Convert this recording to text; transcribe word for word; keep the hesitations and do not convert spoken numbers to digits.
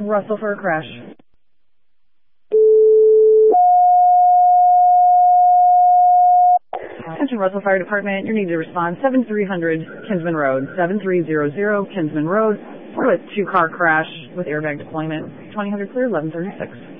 Russell for a crash. Attention Russell Fire Department, you're needed to respond seven three hundred Kinsman Road, seven three hundred Kinsman Road. We're with two-car crash with airbag deployment. twenty hundred clear, eleven thirty-six.